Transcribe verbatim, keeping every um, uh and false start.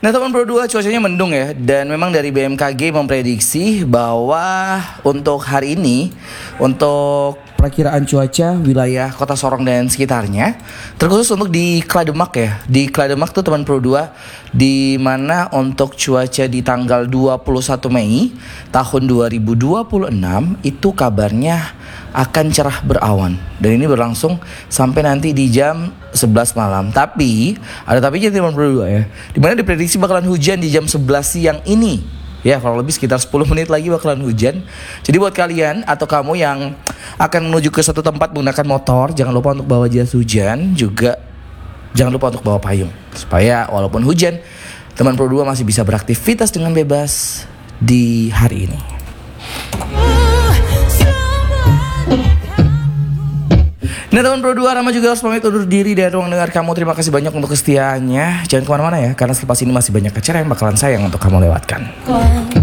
Nah teman Pro dua, cuacanya mendung ya. Dan memang dari B M K G memprediksi bahwa untuk hari ini, untuk perakiraan cuaca wilayah Kota Sorong dan sekitarnya, terkhusus untuk di Klademak ya. Di Klademak tuh teman Pro dua, di mana untuk cuaca di tanggal dua puluh satu Mei tahun dua ribu dua puluh enam itu kabarnya akan cerah berawan. Dan ini berlangsung sampai nanti di jam sebelas malam. Tapi ada tapinya teman Pro dua ya, dimana diprediksi bakalan hujan di jam sebelas siang ini. Ya kalau lebih sekitar sepuluh menit lagi bakalan hujan. Jadi buat kalian atau kamu yang akan menuju ke satu tempat menggunakan motor, jangan lupa untuk bawa jas hujan. Juga jangan lupa untuk bawa payung, supaya walaupun hujan, teman Pro dua masih bisa beraktivitas dengan bebas di hari ini. Nah teman Pro dua, Rama juga harus pamit undur diri dari ruang dengar kamu. Terima kasih banyak untuk kesetiaannya. Jangan kemana-mana ya, karena selepas ini masih banyak acara yang bakalan sayang untuk kamu lewatkan.